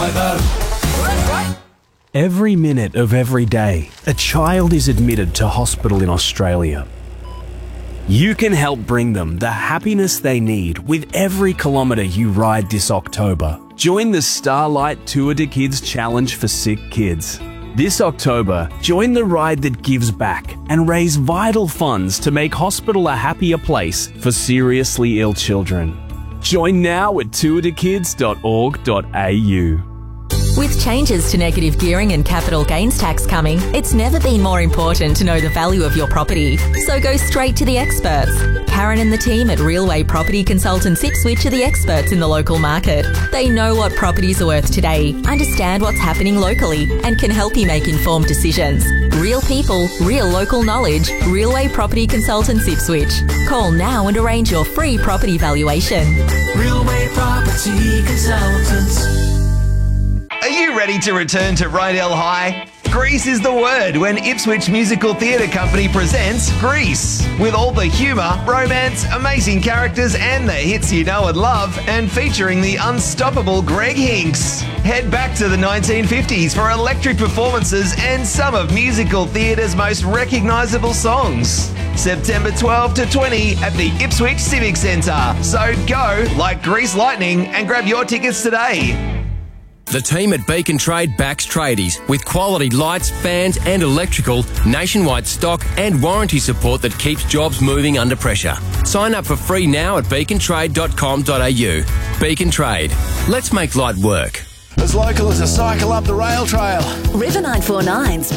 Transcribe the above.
Every minute of every day, a child is admitted to hospital in Australia. You can help bring them the happiness they need with every kilometre you ride this October. Join the Starlight Tour de Kids Challenge for sick kids. This October, join the ride that gives back and raise vital funds to make hospital a happier place for seriously ill children. Join now at tourdekids.org.au. With changes to negative gearing and capital gains tax coming, it's never been more important to know the value of your property. So go straight to the experts. Karen and the team at Realway Property Consultants Ipswich are the experts in the local market. They know what properties are worth today, understand what's happening locally, and can help you make informed decisions. Real people, real local knowledge. Realway Property Consultants Ipswich. Call now and arrange your free property valuation. Realway Property Consultants. Are you ready to return to Rydell High? Grease is the word when Ipswich Musical Theatre Company presents Grease. With all the humour, romance, amazing characters and the hits you know and love, and featuring the unstoppable Greg Hinks. Head back to the 1950s for electric performances and some of musical theatre's most recognisable songs. September 12 to 20 at the Ipswich Civic Centre. So go like Grease Lightning and grab your tickets today. The team at Beacon Trade backs tradies with quality lights, fans and electrical, nationwide stock and warranty support that keeps jobs moving under pressure. Sign up for free now at beacontrade.com.au. Beacon Trade. Let's make light work. As local as a cycle up the rail trail. River 949's